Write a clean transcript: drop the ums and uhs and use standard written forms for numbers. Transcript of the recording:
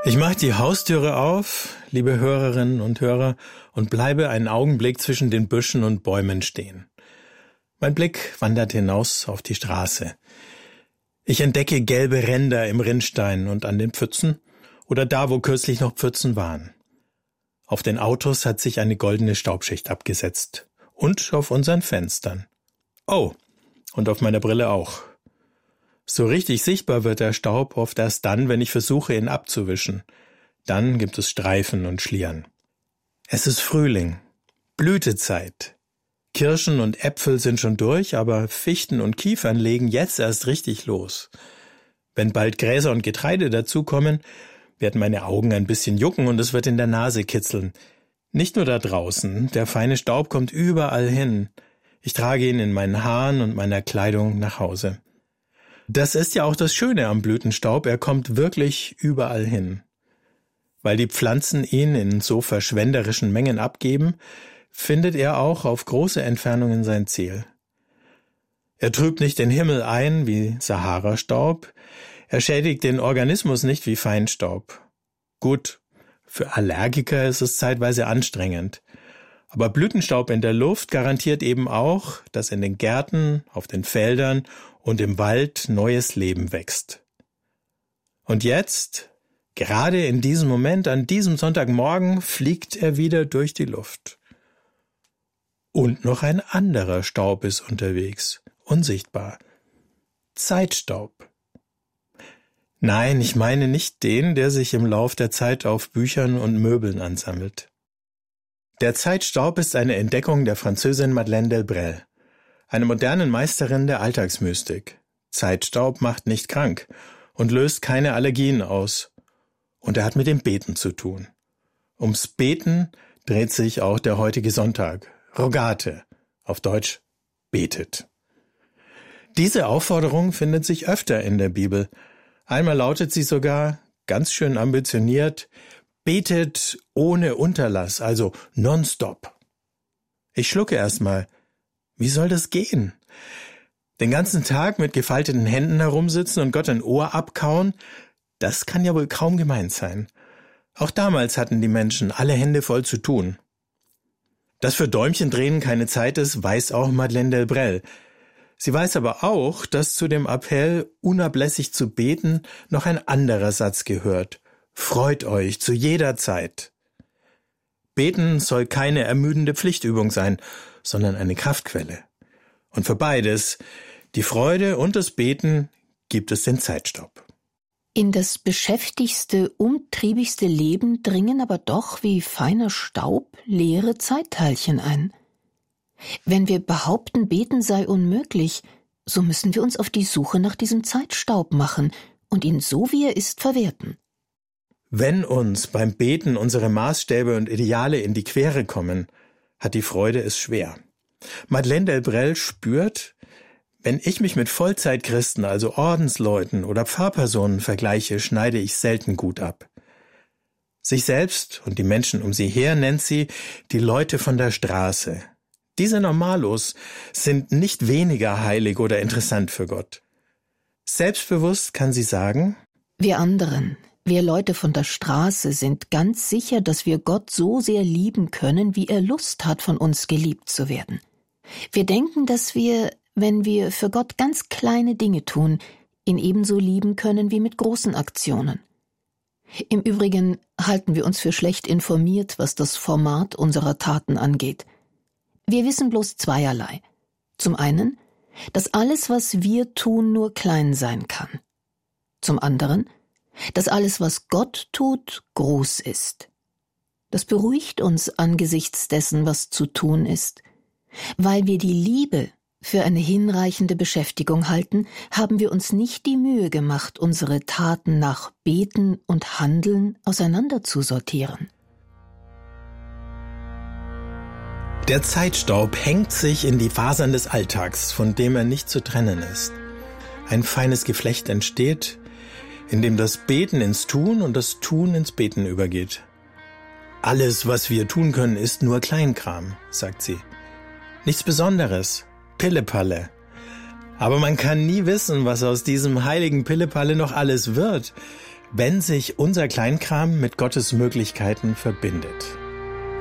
Ich mache die Haustüre auf, liebe Hörerinnen und Hörer, und bleibe einen Augenblick zwischen den Büschen und Bäumen stehen. Mein Blick wandert hinaus auf die Straße. Ich entdecke gelbe Ränder im Rinnstein und an den Pfützen oder da, wo kürzlich noch Pfützen waren. Auf den Autos hat sich eine goldene Staubschicht abgesetzt. Und auf unseren Fenstern. Oh, und auf meiner Brille auch. So richtig sichtbar wird der Staub oft erst dann, wenn ich versuche, ihn abzuwischen. Dann gibt es Streifen und Schlieren. Es ist Frühling, Blütezeit. Kirschen und Äpfel sind schon durch, aber Fichten und Kiefern legen jetzt erst richtig los. Wenn bald Gräser und Getreide dazukommen, werden meine Augen ein bisschen jucken und es wird in der Nase kitzeln. Nicht nur da draußen, der feine Staub kommt überall hin. Ich trage ihn in meinen Haaren und meiner Kleidung nach Hause. Das ist ja auch das Schöne am Blütenstaub, er kommt wirklich überall hin. Weil die Pflanzen ihn in so verschwenderischen Mengen abgeben, findet er auch auf große Entfernungen sein Ziel. Er trübt nicht den Himmel ein wie Sahara-Staub, er schädigt den Organismus nicht wie Feinstaub. Gut, für Allergiker ist es zeitweise anstrengend. Aber Blütenstaub in der Luft garantiert eben auch, dass in den Gärten, auf den Feldern und im Wald neues Leben wächst. Und jetzt, gerade in diesem Moment, an diesem Sonntagmorgen, fliegt er wieder durch die Luft. Und noch ein anderer Staub ist unterwegs, unsichtbar. Zeitstaub. Nein, ich meine nicht den, der sich im Lauf der Zeit auf Büchern und Möbeln ansammelt. Der Zeitstaub ist eine Entdeckung der Französin Madeleine Delbrel, einer modernen Meisterin der Alltagsmystik. Zeitstaub macht nicht krank und löst keine Allergien aus. Und er hat mit dem Beten zu tun. Ums Beten dreht sich auch der heutige Sonntag. Rogate, auf Deutsch betet. Diese Aufforderung findet sich öfter in der Bibel. Einmal lautet sie sogar, ganz schön ambitioniert, betet ohne Unterlass, also nonstop. Ich schlucke erstmal. Wie soll das gehen? Den ganzen Tag mit gefalteten Händen herumsitzen und Gott ein Ohr abkauen? Das kann ja wohl kaum gemeint sein. Auch damals hatten die Menschen alle Hände voll zu tun. Dass für Däumchendrehen keine Zeit ist, weiß auch Madeleine Delbrel. Sie weiß aber auch, dass zu dem Appell, unablässig zu beten, noch ein anderer Satz gehört. Freut euch zu jeder Zeit. Beten soll keine ermüdende Pflichtübung sein, sondern eine Kraftquelle. Und für beides, die Freude und das Beten, gibt es den Zeitstaub. In das beschäftigste, umtriebigste Leben dringen aber doch wie feiner Staub leere Zeitteilchen ein. Wenn wir behaupten, Beten sei unmöglich, so müssen wir uns auf die Suche nach diesem Zeitstaub machen und ihn so wie er ist verwerten. Wenn uns beim Beten unsere Maßstäbe und Ideale in die Quere kommen, hat die Freude es schwer. Madeleine Delbrel spürt, wenn ich mich mit Vollzeitchristen, also Ordensleuten oder Pfarrpersonen vergleiche, schneide ich selten gut ab. Sich selbst und die Menschen um sie her nennt sie die Leute von der Straße. Diese Normalos sind nicht weniger heilig oder interessant für Gott. Selbstbewusst kann sie sagen: Wir anderen, wir Leute von der Straße sind ganz sicher, dass wir Gott so sehr lieben können, wie er Lust hat, von uns geliebt zu werden. Wir denken, dass wir, wenn wir für Gott ganz kleine Dinge tun, ihn ebenso lieben können wie mit großen Aktionen. Im Übrigen halten wir uns für schlecht informiert, was das Format unserer Taten angeht. Wir wissen bloß zweierlei. Zum einen, dass alles, was wir tun, nur klein sein kann. Zum anderen, dass alles, was Gott tut, groß ist. Das beruhigt uns angesichts dessen, was zu tun ist. Weil wir die Liebe für eine hinreichende Beschäftigung halten, haben wir uns nicht die Mühe gemacht, unsere Taten nach Beten und Handeln auseinanderzusortieren. Der Zeitstaub hängt sich in die Fasern des Alltags, von dem er nicht zu trennen ist. Ein feines Geflecht entsteht, in dem das Beten ins Tun und das Tun ins Beten übergeht. Alles, was wir tun können, ist nur Kleinkram, sagt sie. Nichts Besonderes, Pillepalle. Aber man kann nie wissen, was aus diesem heiligen Pillepalle noch alles wird, wenn sich unser Kleinkram mit Gottes Möglichkeiten verbindet.